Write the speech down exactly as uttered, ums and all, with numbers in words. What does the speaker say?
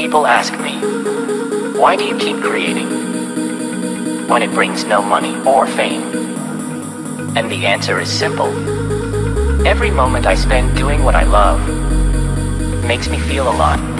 People ask me, why do you keep creating when it brings no money or fame? And the answer is simple. Every moment I spend doing what I love makes me feel alive.